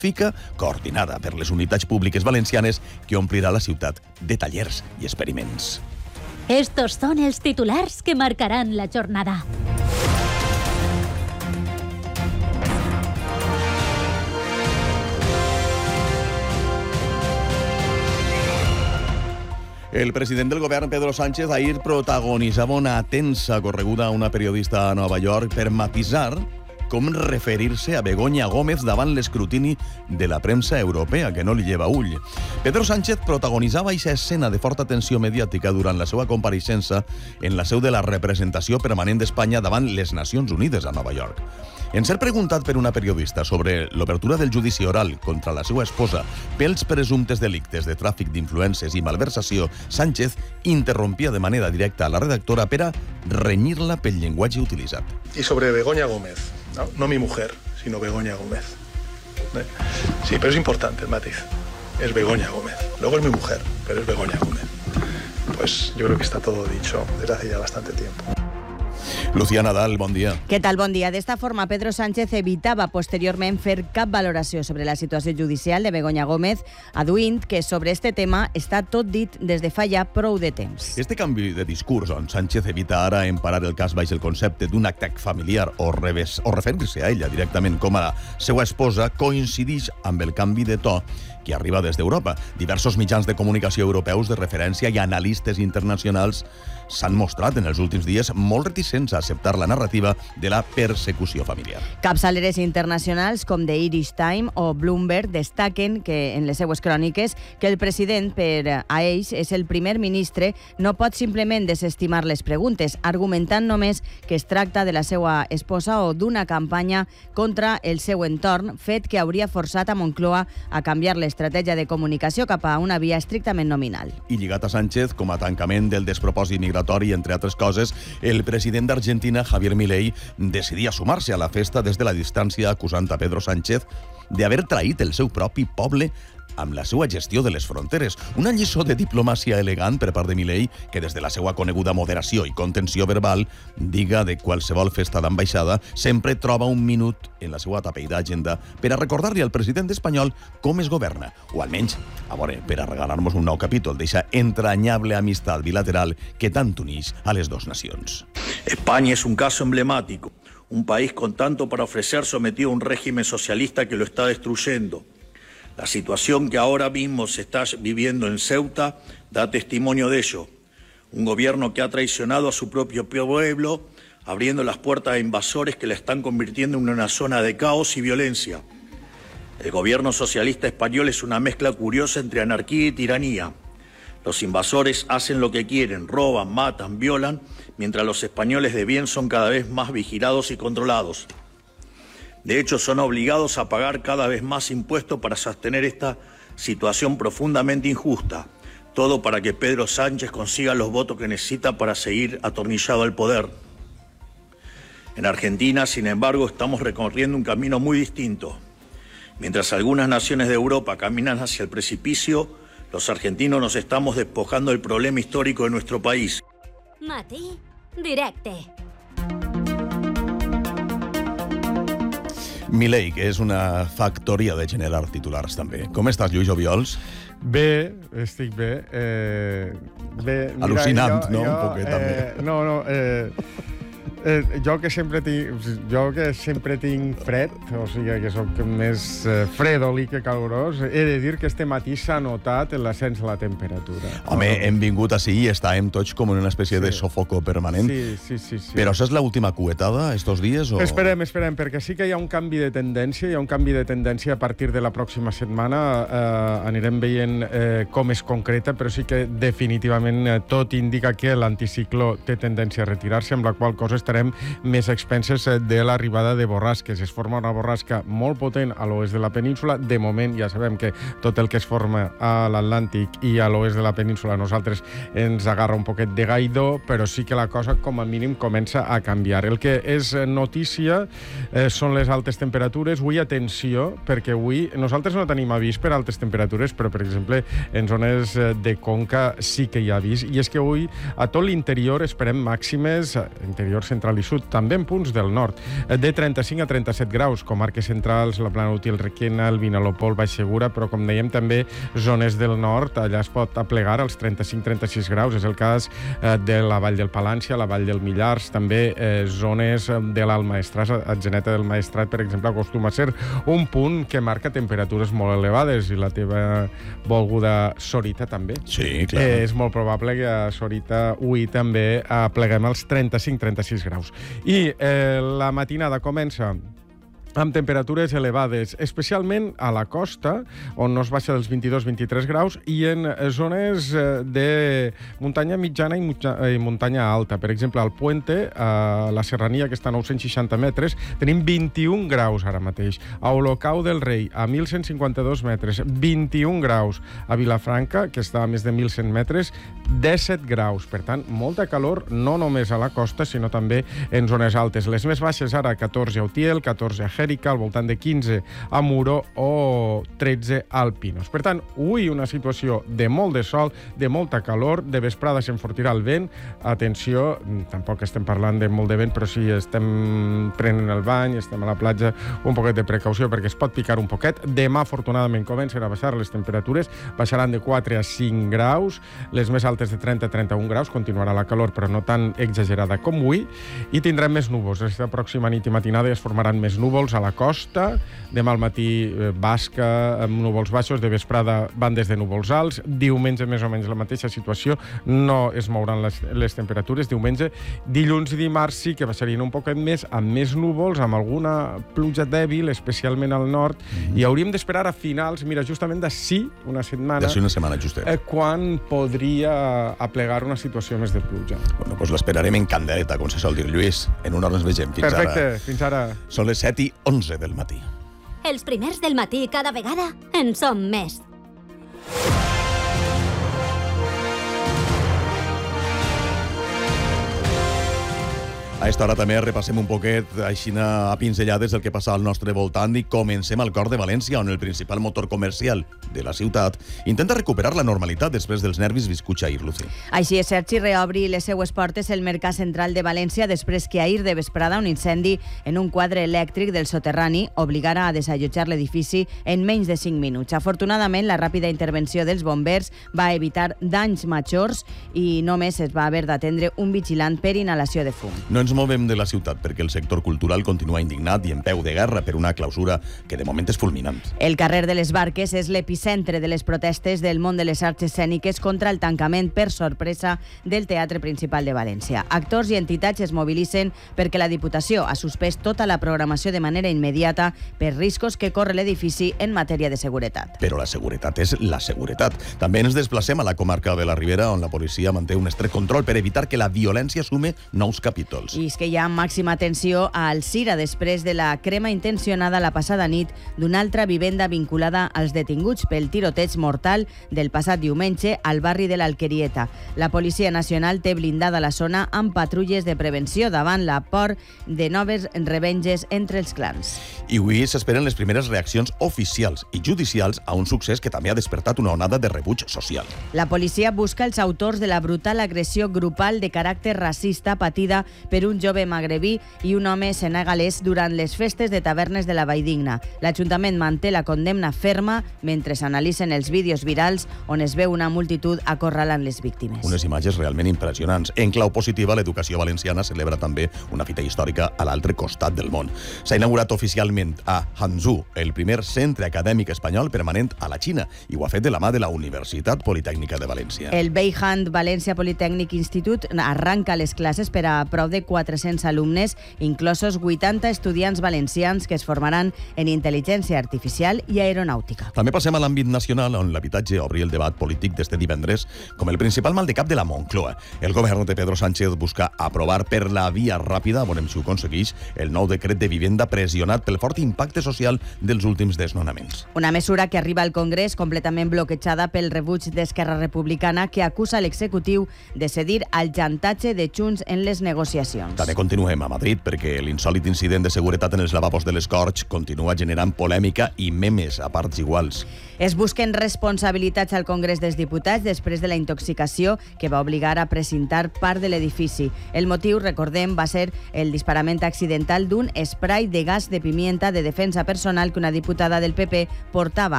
FICA, coordinada per les unitats públiques valencianes, que omplirà la ciutat de tallers i experiments. Estos son els titulars que marcaran la jornada. El president del govern, Pedro Sánchez, ahir protagonitzava una tensa correguda a una periodista a Nova York per matisar com referir-se a Begoña Gómez davant l'escrutini de la premsa europea, que no li lleva ull. Pedro Sánchez protagonitzava aquesta escena de forta tensió mediàtica durant la seva compareixença en la seu de la representació permanent d'Espanya davant les Nacions Unides a Nova York. En ser preguntat per una periodista sobre l'obertura del judici oral contra la seva esposa pels presumptes delictes de tràfic d'influències i malversació, Sánchez interrompia de manera directa a la redactora per a renyir-la pel llenguatge utilitzat. Y sobre Begoña Gómez, no mi mujer, sino Begoña Gómez. Sí, pero es importante el matiz. Es Begoña Gómez. Luego es mi mujer, pero es Begoña Gómez. Pues yo creo que está todo dicho desde hace ya bastante tiempo. Lucía Nadal, bon dia. Què tal? Bon dia. D'esta forma, Pedro Sánchez evitava posteriorment fer cap valoració sobre la situació judicial de Begoña Gómez, adduint que sobre este tema està tot dit des de fa ja prou de temps. Este canvi de discurs, on Sánchez evita ara emparar el cas baix el concepte d'un atac familiar o referir-se a ella directament com a la seva esposa, coincideix amb el canvi de to que arriba des d'Europa. Diversos mitjans de comunicació europeus de referència i analistes internacionals s'han mostrat en els últims dies molt reticents a acceptar la narrativa de la persecució familiar. Capçaleres internacionals com The Irish Times o Bloomberg destaquen que en les seues cròniques que el president, per a ells, és el primer ministre, no pot simplement desestimar les preguntes, argumentant només que es tracta de la seva esposa o d'una campanya contra el seu entorn, fet que hauria forçat a Moncloa a canviar l'estratègia de comunicació cap a una via estrictament nominal. I lligat a Sánchez, com a tancament del despropòsit migratori, entre altres coses, el president d'Argentina, Javier Milei, decidia sumar-se a la festa des de la distància, acusant a Pedro Sánchez d'haver traït el seu propi poble amb la seva gestió de les fronteres. Una lliçó de diplomàcia elegant per part de Milei, que des de la seva coneguda moderació i contenció verbal, diga de qualsevol festa d'ambaixada, sempre troba un minut en la seva tapeïda agenda per a recordar-li al president espanyol com es governa, o almenys, a veure, per a regalar-nos un nou capítol d'eixa entrañable amistat bilateral que tant uneix a les dos nacions. España es un caso emblemático, un país con tanto para ofrecer sometido a un régimen socialista que lo está destruyendo. La situación que ahora mismo se está viviendo en Ceuta da testimonio de ello. Un gobierno que ha traicionado a su propio pueblo, abriendo las puertas a invasores que la están convirtiendo en una zona de caos y violencia. El gobierno socialista español es una mezcla curiosa entre anarquía y tiranía. Los invasores hacen lo que quieren, roban, matan, violan, mientras los españoles de bien son cada vez más vigilados y controlados. De hecho, son obligados a pagar cada vez más impuestos para sostener esta situación profundamente injusta. Todo para que Pedro Sánchez consiga los votos que necesita para seguir atornillado al poder. En Argentina, sin embargo, estamos recorriendo un camino muy distinto. Mientras algunas naciones de Europa caminan hacia el precipicio, los argentinos nos estamos despojando del problema histórico de nuestro país. Matí directe. Milei, que és una factoria de generar titulars, també. Com estàs, Lluís Obiols? Bé, estic bé. Bé, mira, al·lucinant, no? Un poquet, també. Jo que sempre tinc fred, o sigui que soc més fredoli que calorós, he de dir que este matí s'ha notat l'ascens de la temperatura. Home, hem vingut així i estàvem tots com en una espècie de sofoco permanent. Sí. Però això és l'última cuetada, estos dies? O... Esperem, perquè sí que hi ha un canvi de tendència, a partir de la pròxima setmana. Anirem veient com es concreta, però sí que definitivament tot indica que l'anticicló té tendència a retirar-se, amb la qual cosa estarem més expenses de l'arribada de borrasques. Es forma una borrasca molt potent a l'oest de la península. De moment ja sabem que tot el que es forma a l'Atlàntic i a l'oest de la península a nosaltres ens agarra un poquet de gaidó, però sí que la cosa com a mínim comença a canviar. El que és notícia són les altes temperatures. Avui, atenció, perquè avui nosaltres no tenim avís per altes temperatures, però, per exemple, en zones de Conca sí que hi ha avís. I és que avui a tot l'interior esperem màximes, interior central i sud, també en punts del nord, de 35 a 37 graus, comarques centrals, la Plana Útil, Requena, el Vinalopó, el Baix Segura, però com dèiem també zones del nord, allà es pot aplegar als 35-36 graus, és el cas de la Vall del Palància, la Vall del Millars, també zones de l'Alt Maestrat, Atzeneta del Maestrat, per exemple, acostuma a ser un punt que marca temperatures molt elevades, i la teva volguda Sorita també. Sí, clar. És molt probable que a Sorita avui també apleguem als 35-36 graus. I la matinada comença amb temperatures elevades, especialment a la costa, on no es baixa dels 22-23 graus, i en zones de muntanya mitjana i muntanya alta. Per exemple, al Puente, a la Serrania, que està a 960 metres, tenim 21 graus ara mateix. A Olocau del Rei, a 1.152 metres, 21 graus. A Vilafranca, que està a més de 1.100 metres, 17 graus. Per tant, molta calor, no només a la costa, sinó també en zones altes. Les més baixes ara, 14 a Utiel, 14 a al voltant de 15 a Muro o 13 al Pinos. Per tant, avui una situació de molt de sol, de molta calor, de vesprada s'enfortirà el vent. Atenció, tampoc estem parlant de molt de vent, però si estem prenent el bany, estem a la platja, un poquet de precaució perquè es pot picar un poquet. Demà, afortunadament, comencen a baixar les temperatures, baixaran de 4 a 5 graus, les més altes de 30 a 31 graus, continuarà la calor, però no tan exagerada com avui, i tindrem més núvols. Aquesta pròxima nit i matinada es formaran més núvols a la costa, demà al matí basca amb núvols baixos, de vesprada bandes de núvols alts, diumenge més o menys la mateixa situació, no es mouran les temperatures, diumenge, dilluns i dimarts sí que baixarien un poquet més, amb més núvols, amb alguna pluja dèbil, especialment al nord, i hauríem d'esperar a finals, mira, justament d'ací una setmana, justet, quan podria aplegar una situació més de pluja. Bueno, doncs l'esperarem en candeleta, com se sol dir, Lluís. En una hora ens vegem. Fins Perfecte, ara. Fins ara. Són les 7:11 del matí. Els primers del matí cada vegada en som més. A esta hora també repassem un poquet així a pinzellades el que passa al nostre voltant i comencem al cor de València, on el principal motor comercial de la ciutat intenta recuperar la normalitat després dels nervis viscuts ahir, Luci. Així és, Sergi, reobri les seues portes el Mercat Central de València després que ahir de vesprada un incendi en un quadre elèctric del soterrani obligara a desallotjar l'edifici en menys de 5 minuts. Afortunadament, la ràpida intervenció dels bombers va evitar danys majors i només es va haver d'atendre un vigilant per inhalació de fum. No ens movem de la ciutat perquè el sector cultural continua indignat i en peu de guerra per una clausura que de moment és fulminant. El carrer de les Barques és l'epicentre de les protestes del món de les arts escèniques contra el tancament per sorpresa del Teatre Principal de València. Actors i entitats es mobilitzen perquè la Diputació ha suspès tota la programació de manera immediata per riscos que corre l'edifici en matèria de seguretat. Però la seguretat és la seguretat. També ens desplacem a la comarca de la Ribera, on la policia manté un estret control per evitar que la violència assume nous capítols. I és que hi ha màxima atenció a Alzira després de la crema intencionada la passada nit d'una altra vivenda vinculada als detinguts pel tiroteig mortal del passat diumenge al barri de l'Alquerieta. La Policia Nacional té blindada la zona amb patrulles de prevenció davant la por de noves revenges entre els clans. I avui s'esperen les primeres reaccions oficials i judicials a un succés que també ha despertat una onada de rebuig social. La policia busca els autors de la brutal agressió grupal de caràcter racista patida per un jove magrebí i un home senegalès durant les festes de tavernes de la Valldigna. L'Ajuntament manté la condemna ferma mentre s'analitzen els vídeos virals on es veu una multitud acorralant les víctimes. Unes imatges realment impressionants. En clau positiva, l'educació valenciana celebra també una fita històrica a l'altre costat del món. S'ha inaugurat oficialment a Hangzhou, el primer centre acadèmic espanyol permanent a la Xina, i ho ha fet de la mà de la Universitat Politècnica de València. El Beihand València Politècnic Institut arranca les classes per a prou de 400 alumnes, inclosos 80 estudiants valencians que es formaran en intel·ligència artificial i aeronàutica. També passem a l'àmbit nacional, on l'habitatge obri el debat polític d'este divendres com el principal mal de cap de la Moncloa. El govern de Pedro Sánchez busca aprovar per la via ràpida, veurem si ho aconsegueix, el nou decret de vivenda pressionat pel fort impacte social dels últims desnonaments. Una mesura que arriba al Congrés completament bloquejada pel rebuig d'Esquerra Republicana, que acusa l'executiu de cedir al xantatge de Junts en les negociacions. manifestacions. També continuem a Madrid, perquè l'insòlit incident de seguretat en els lavabos de les Corts continua generant polèmica i memes a parts iguals. Es busquen responsabilitats al Congrés dels Diputats després de la intoxicació que va obligar a precintar part de l'edifici. El motiu, recordem, va ser el disparament accidental d'un spray de gas de pimienta de defensa personal que una diputada del PP portava